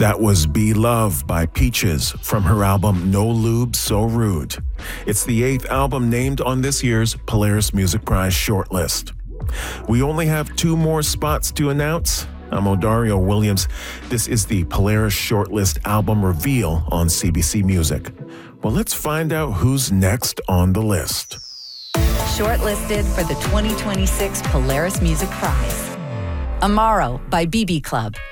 That was Be Love by Peaches from her album No Lube, So Rude. It's the 8th album named on this year's Polaris Music Prize shortlist. We only have 2 more spots to announce. I'm Odario Williams. This is the Polaris Shortlist album reveal on CBC Music. Well, let's find out who's next on the list. Shortlisted for the 2026 Polaris Music Prize. Amaro by BB Club.